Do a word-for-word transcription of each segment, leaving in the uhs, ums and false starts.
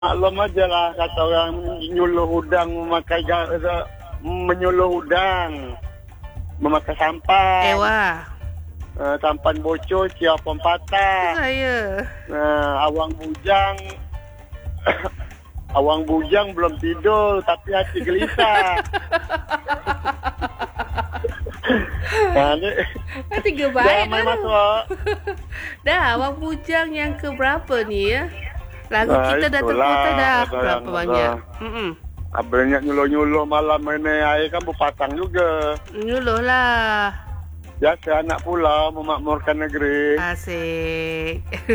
maklum aja lah kata orang menyuluh udang memakai ga- menyuluh udang memakai sampan. Ewa. Uh, sampan bocor, ciapan patah. Saya. Uh, awang bujang. Awang bujang belum tidur tapi hati gelisah. Nah, ni Tiga baik dah main dah. masuk. Dah, awang bujang yang ke berapa ni ya? Lagu Nah, kita dah itulah, terputar dah itulah, berapa itulah. banyak. Mm-mm. Abangnya nyuluh-nyuluh malam ini air kan berpasang juga. Nyuluh lah. Biasa anak pulau memakmurkan negeri. Asik.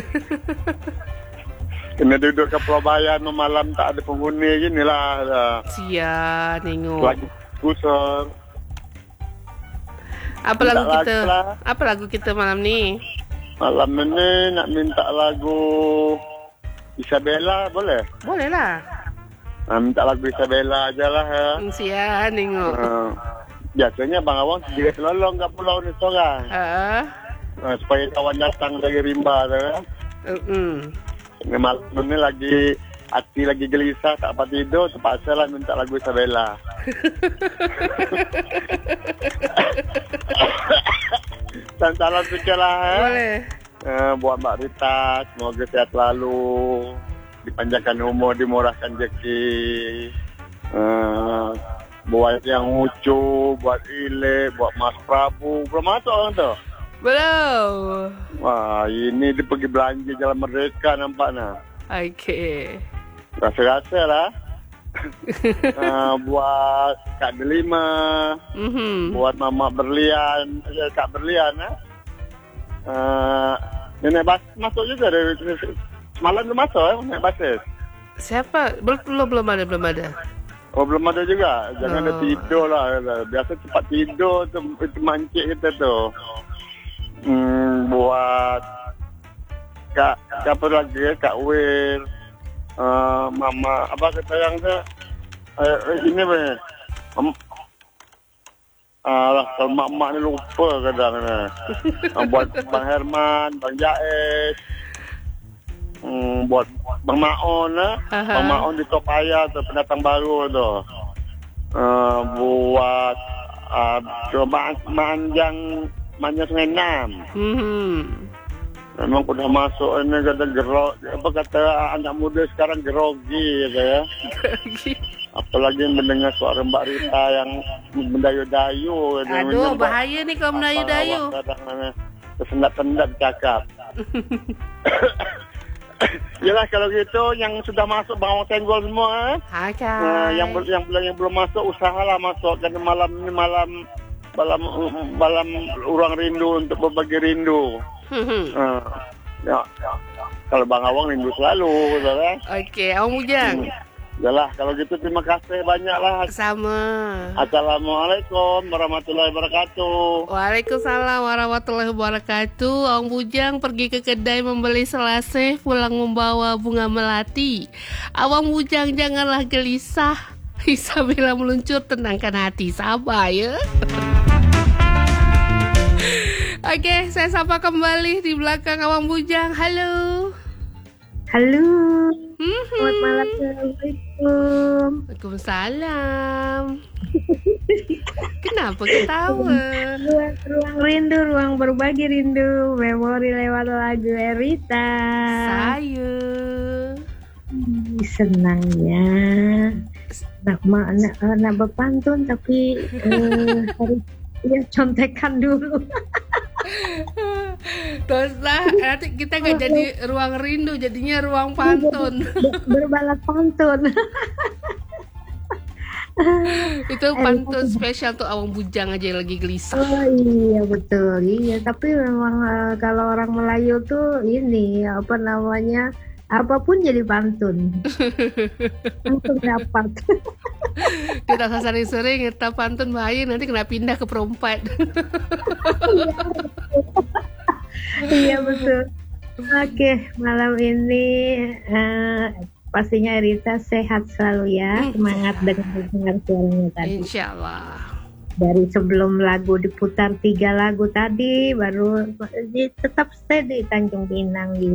Kena duduk ke Pulau Bayan malam tak ada penghuni gini lah. Sia tengok. Lagi kusur. Apa minta lagu kita? lagu lah. Apa lagu kita malam ni? Malam ini nak minta lagu Isabella boleh? Boleh lah. Nah, minta lagu Isabella aja lah ya. Sia tengok. Uh, biasanya Bang Awang sendiri selolong kat pulau ni seorang. Ah. Uh, supaya kawan datang dari rimba tu ya. Uh-uh. Ini malam ni lagi hati lagi gelisah tak dapat tidur, terpaksa lah minta lagu Isabella. Dan salam sikit lah ya. Boleh. Uh, buat Mbak Rita, semoga sehat selalu, dipanjangkan umur, dimurahkan rezeki. Uh, buat yang lucu, buat Ile, buat Mas Prabu, belum masuk orang tu? Belum. Wah, ini dia pergi belanja Jalan Merdeka nampaknya. Okey. Rasa-rasa lah. uh, buat Kak Delima, Mhm. buat Mama Berlian, ya, Kak Berlian eh. Uh, Nenek Bas masuk juga dari semalam tu masuk eh, Nenek Basis. Siapa? Belum belum belum ada belum ada. Oh belum ada juga. Jangan Oh. ada tidur lah. Biasa cepat tidur tu itu mancik kita tu. Hmm, buat Kak siapa lagi ya? Kak Wir, uh, Mama apa kata yang tu? Uh, ini apa ni? Um, Alah, kalau mak-mak ni lupa kadang ni. Uh, buat Bang Herman, Bang Jais. Hmm, buat Bang Maon lah. Aha. Bang Maon di Topaya tu, pendatang baru tu. Uh, buat uh, coba manjang manjang Sungai Enam. Mhm. Memang sudah masuk ini kata gerok. Apa kata anak muda sekarang gerogi gitu ya. Apalagi mendengar suara Mbak Rita yang mendayu-dayu. Aduh, bahaya ni kalau mendayu-dayu. Tersendat-sendat cakap. Yalah kalau gitu yang sudah masuk Bang Awang Tenggol semua eh. Hai. Uh, yang yang belum yang belum masuk usahalah masuk karena malam ini malam malam malam ruang rindu untuk berbagi rindu. uh, ya, ya, ya. Kalau Bang Awang rindu selalu, saudara. Okey, Awang Bujang. Hmm. Yalah kalau gitu terima kasih banyaklah. Sama. Assalamualaikum warahmatullahi wabarakatuh. Waalaikumsalam warahmatullahi wabarakatuh. Awang Bujang pergi ke kedai membeli selasih, pulang membawa bunga melati. Awang Bujang janganlah gelisah. Isabella meluncur, tenangkan hati. Sabar ya. Okey, saya sapa kembali di belakang Awang Bujang. Halo. Halo. Hmm. Selamat malam. Assalamualaikum. Waalaikumsalam. Kenapa ketawa? Ruang, ruang rindu, ruang berbagi rindu, memori lewat lagu Erita. Saya. Hmm, senangnya nak ma, nak, nak berpantun tapi uh, harus ya contekan dulu. Teruslah, nanti kita nggak jadi ruang rindu, jadinya ruang pantun. Berbalas pantun. Itu pantun spesial tuh Awang Bujang aja yang lagi gelisah. Oh iya betul, iya. Tapi memang uh, kalau orang Melayu tuh ini apa namanya, apapun jadi pantun. Langsung dapat. Kita sering-sering kita pantun bahaya, nanti kena pindah ke perempat. Iya betul. Oke, malam ini uh, pastinya Rita sehat selalu ya. Semangat dengan dengar suaranya tadi. Insya Allah. Dari sebelum lagu diputar tiga lagu tadi, baru tetap stay di Tanjung Pinang.